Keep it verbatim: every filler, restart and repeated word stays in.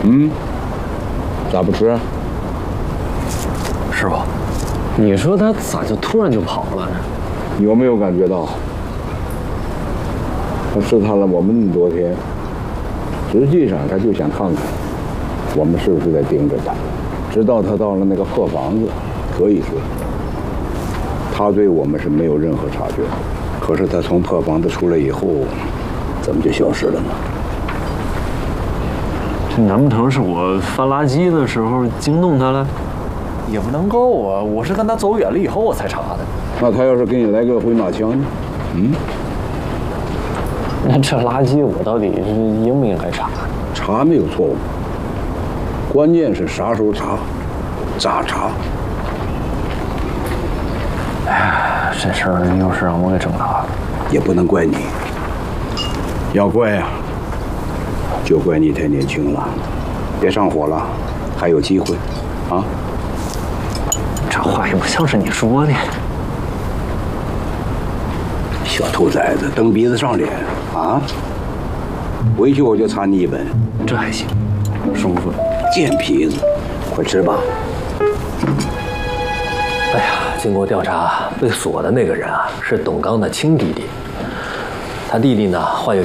嗯，咋不吃？ 师傅，你说他咋就突然就跑了呢？ 有没有感觉到？他试探了我们那么多天，实际上他就想看看我们是不是在盯着他。直到他到了那个破房子，可以说他对我们是没有任何察觉。可是他从破房子出来以后，怎么就消失了呢？ 这难不成是我翻垃圾的时候惊动他了？ 也不能够啊！我是跟他走远了以后我才查的。 那他要是给你来个回马枪呢？嗯？ 那这垃圾我到底是应不应该查？ 查没有错误，关键是啥时候查，咋查。 哎呀，这事儿又是让我给整大了。 也不能怪你，要怪呀、啊，就怪你太年轻了，别上火了，还有机会，啊！ 这话也不像是你说的。 小兔崽子，蹬鼻子上脸啊！回去我就查你一本， 这还行，舒服。 贱皮子，快吃吧。 哎呀，经过调查，被锁的那个人啊，是董刚的亲弟弟。他弟弟呢，患有